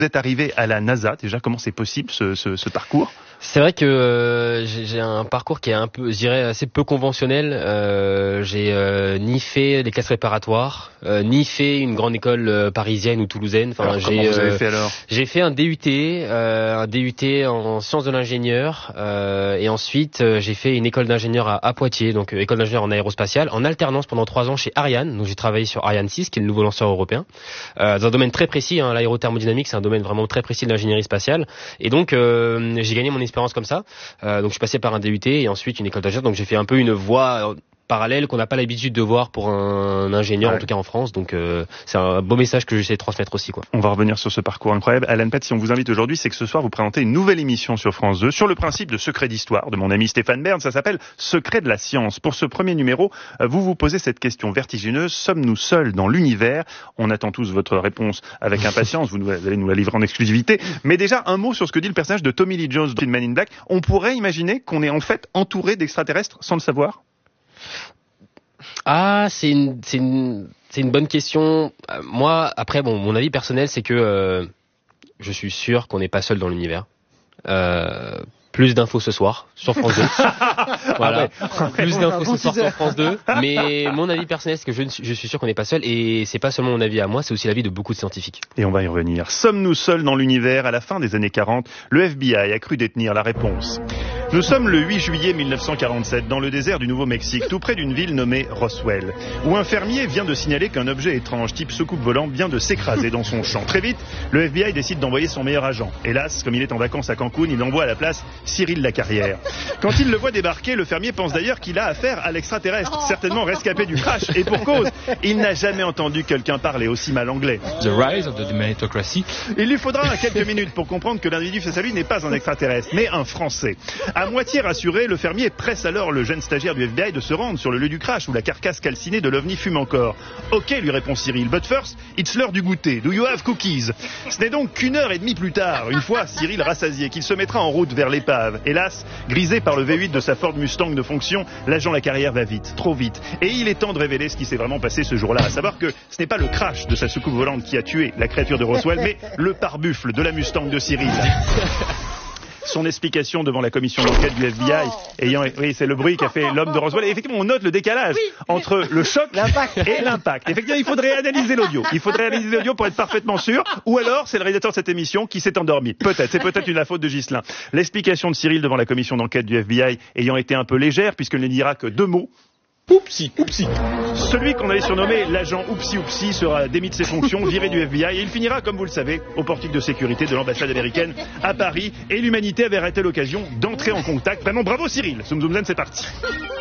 Vous êtes arrivé à la NASA, déjà, comment c'est possible ce parcours ? C'est vrai que j'ai un parcours qui est un peu, je dirais, assez peu conventionnel. J'ai ni fait des classes préparatoires, ni fait une grande école parisienne ou toulousaine. Enfin, comment vous avez fait alors ? J'ai fait un DUT en sciences de l'ingénieur, et ensuite j'ai fait une école d'ingénieur à Poitiers, donc école d'ingénieur en aérospatiale, en alternance pendant 3 ans chez Ariane. Donc j'ai travaillé sur Ariane 6, qui est le nouveau lanceur européen, dans un domaine très précis. L'aérothermodynamique, c'est un domaine vraiment très précis de l'ingénierie spatiale. Et donc j'ai gagné mon expérience comme ça. Donc je suis passé par un DUT et ensuite une école d'ingénieur. Donc j'ai fait un peu une voie parallèle qu'on n'a pas l'habitude de voir pour un ingénieur, en tout cas en France. Donc c'est un beau message que j'essaie de transmettre aussi, quoi. On va revenir sur ce parcours incroyable. Alan Pett, si on vous invite aujourd'hui, c'est que ce soir vous présentez une nouvelle émission sur France 2 sur le principe de Secret d'Histoire de mon ami Stéphane Bern. Ça s'appelle Secret de la science. Pour ce premier numéro, vous vous posez cette question vertigineuse: sommes-nous seuls dans l'univers ? On attend tous votre réponse avec impatience. Vous allez nous la livrer en exclusivité. Mais déjà, un mot sur ce que dit le personnage de Tommy Lee Jones dans Men in Black. On pourrait imaginer qu'on est en fait entouré d'extraterrestres sans le savoir ? Ah, c'est une bonne question. Moi, après, mon avis personnel, c'est que je suis sûr qu'on n'est pas seul dans l'univers. Plus d'infos ce soir sur France 2. Voilà. Plus d'infos ce soir sur France 2. Mais mon avis personnel, c'est que je suis sûr qu'on n'est pas seul. Et c'est pas seulement mon avis à moi, c'est aussi l'avis de beaucoup de scientifiques. Et on va y revenir. Sommes-nous seuls dans l'univers ? À la fin des années 40, le FBI a cru détenir la réponse. Nous sommes le 8 juillet 1947 dans le désert du Nouveau-Mexique, tout près d'une ville nommée Roswell, où un fermier vient de signaler qu'un objet étrange type soucoupe volante vient de s'écraser dans son champ. Très vite, le FBI décide d'envoyer son meilleur agent. Hélas, comme il est en vacances à Cancun, il envoie à la place Cyril Lacarrière. Quand il le voit débarquer, le fermier pense d'ailleurs qu'il a affaire à l'extraterrestre, certainement rescapé du crash, et pour cause, il n'a jamais entendu quelqu'un parler aussi mal anglais. The rise of the meritocracy. Il lui faudra quelques minutes pour comprendre que l'individu face à lui n'est pas un extraterrestre, mais un Français. À moitié rassuré, le fermier presse alors le jeune stagiaire du FBI de se rendre sur le lieu du crash où la carcasse calcinée de l'OVNI fume encore. Ok, lui répond Cyril, but first, it's l'heure du goûter. Do you have cookies? Ce n'est donc qu'une heure et demie plus tard, une fois Cyril rassasié, qu'il se mettra en route vers l'épave. Hélas, grisé par le V8 de sa Ford Mustang de fonction, l'agent Lacarrière va vite, trop vite. Et il est temps de révéler ce qui s'est vraiment passé ce jour-là, à savoir que ce n'est pas le crash de sa soucoupe volante qui a tué la créature de Roswell, mais le pare-buffle de la Mustang de Cyril. Son explication devant la commission d'enquête du FBI oui, c'est le bruit qu'a fait l'homme de Roswell. Et effectivement, on note le décalage entre le choc et l'impact. Effectivement, il faudrait analyser l'audio. Il faudrait analyser l'audio pour être parfaitement sûr. Ou alors, c'est le réalisateur de cette émission qui s'est endormi. Peut-être. C'est peut-être la faute de Ghislain. L'explication de Cyril devant la commission d'enquête du FBI ayant été un peu légère, puisqu'il ne dira que 2 mots. Oupsi, oupsi. Celui qu'on allait surnommer l'agent Oupsi Oupsi sera démis de ses fonctions, viré du FBI, et il finira, comme vous le savez, au portique de sécurité de l'ambassade américaine à Paris. Et l'humanité avait raté l'occasion d'entrer en contact. Vraiment, bravo Cyril. Zoom Zoom Zen, c'est parti.